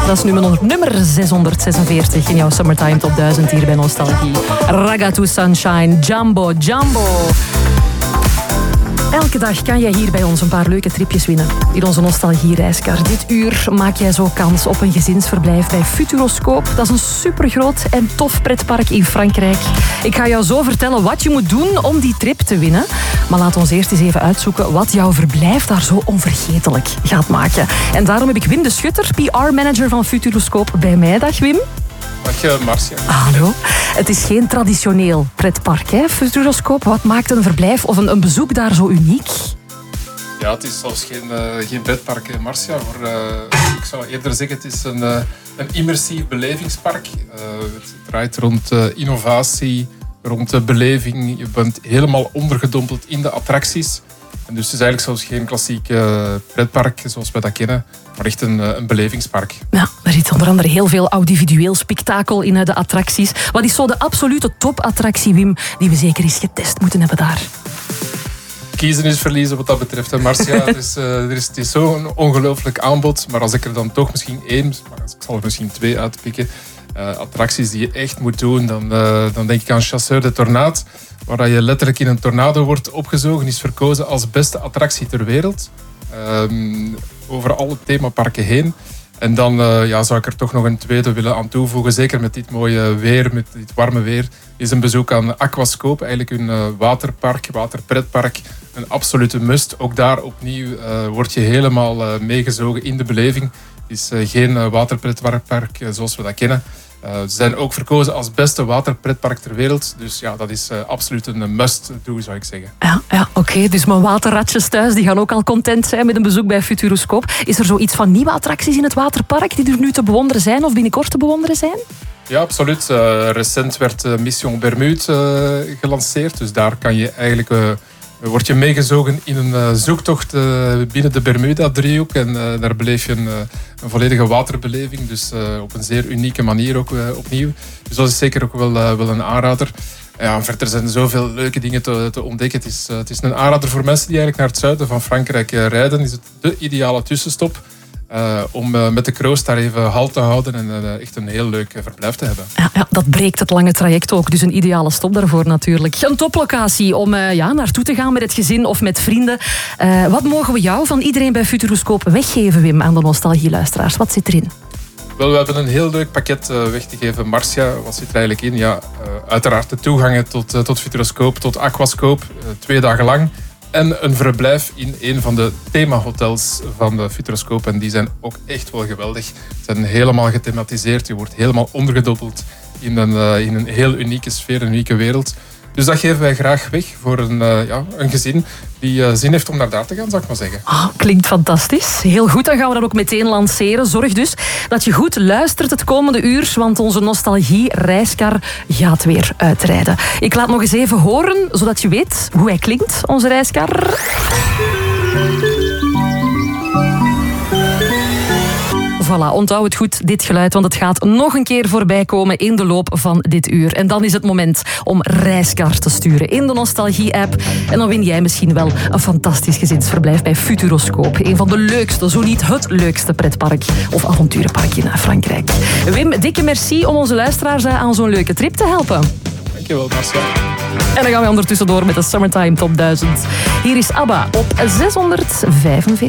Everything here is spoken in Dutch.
Dat is nummer 646 in jouw Summertime Top 1000 hier bij Nostalgie. Ragatu Sunshine, Jumbo. Elke dag kan jij hier bij ons een paar leuke tripjes winnen in onze nostalgie-reiskar. Dit uur maak jij zo kans op een gezinsverblijf bij Futuroscoop. Dat is een supergroot en tof pretpark in Frankrijk. Ik ga jou zo vertellen wat je moet doen om die trip te winnen. Maar laat ons eerst eens even uitzoeken wat jouw verblijf daar zo onvergetelijk gaat maken. En daarom heb ik Wim de Schutter, PR-manager van Futuroscoop, bij mij. Dag Wim. Dag Marcia. Hallo. Het is geen traditioneel pretpark, hè, Futuroscoop. Wat maakt een verblijf of een bezoek daar zo uniek? Ja, het is zelfs geen pretpark, Marcia. Ik zou eerder zeggen, het is een immersief belevingspark. Het draait rond innovatie, rond beleving. Je bent helemaal ondergedompeld in de attracties. En dus het is eigenlijk zelfs geen klassiek pretpark zoals we dat kennen, maar echt een belevingspark. Ja, er zit onder andere heel veel audiovisueel spektakel in de attracties. Wat is zo de absolute topattractie, Wim, die we zeker eens getest moeten hebben daar? Kiezen is verliezen wat dat betreft, hè, Marcia. Het is zo'n ongelooflijk aanbod. Maar als ik er dan toch misschien één, maar ik zal er misschien twee uitpikken, attracties die je echt moet doen, dan denk ik aan Chasseur de Tornade, waar je letterlijk in een tornado wordt opgezogen, is verkozen als beste attractie ter wereld. Over alle themaparken heen. En dan zou ik er toch nog een tweede willen aan toevoegen. Zeker met dit mooie weer, met dit warme weer, is een bezoek aan Aquascope. Eigenlijk een waterpretpark. Een absolute must. Ook daar opnieuw word je helemaal meegezogen in de beleving. Het is geen waterpretpark zoals we dat kennen. Ze zijn ook verkozen als beste waterpretpark ter wereld. Dus ja, dat is absoluut een must-do, zou ik zeggen. Ja, oké. Dus mijn waterratjes thuis die gaan ook al content zijn met een bezoek bij Futuroscoop. Is er zoiets van nieuwe attracties in het waterpark die er nu te bewonderen zijn of binnenkort te bewonderen zijn? Ja, absoluut. Recent werd Mission Bermude gelanceerd. Dus daar kan je eigenlijk... word je meegezogen in een zoektocht binnen de Bermuda-driehoek. En daar beleef je een volledige waterbeleving. Dus op een zeer unieke manier ook opnieuw. Dus dat is zeker ook wel een aanrader. Ja, verder zijn er zoveel leuke dingen te ontdekken. Het is een aanrader voor mensen die eigenlijk naar het zuiden van Frankrijk rijden. Is het de ideale tussenstop. Om met de Kroos daar even halt te houden en echt een heel leuk verblijf te hebben. Ja, dat breekt het lange traject ook. Dus een ideale stop daarvoor natuurlijk. Een toplocatie om naartoe te gaan met het gezin of met vrienden. Wat mogen we jou van iedereen bij Futuroscoop weggeven, Wim, aan de nostalgieluisteraars? Wat zit erin? Wel, we hebben een heel leuk pakket weg te geven. Marcia, wat zit er eigenlijk in? Ja, uiteraard de toegangen tot Futuroscoop, tot Aquascope, 2 dagen lang. En een verblijf in een van de themahotels van de Futuroscoop. En die zijn ook echt wel geweldig. Ze zijn helemaal gethematiseerd. Je wordt helemaal ondergedompeld in een heel unieke sfeer, een unieke wereld. Dus dat geven wij graag weg voor een gezin die zin heeft om naar daar te gaan, zou ik maar zeggen. Klinkt fantastisch. Heel goed, dan gaan we dat ook meteen lanceren. Zorg dus dat je goed luistert het komende uur, want onze nostalgie-reiskar gaat weer uitrijden. Ik laat nog eens even horen, zodat je weet hoe hij klinkt, onze reiskar. Voilà, onthoud het goed, dit geluid, want het gaat nog een keer voorbij komen in de loop van dit uur. En dan is het moment om reiskar te sturen in de Nostalgie-app. En dan win jij misschien wel een fantastisch gezinsverblijf bij Futuroscoop. Een van de leukste, zo niet het leukste pretpark of avonturenpark in Frankrijk. Wim, dikke merci om onze luisteraars aan zo'n leuke trip te helpen. Dankjewel, Marcia. En dan gaan we ondertussen door met de Summertime Top 1000. Hier is ABBA op 645.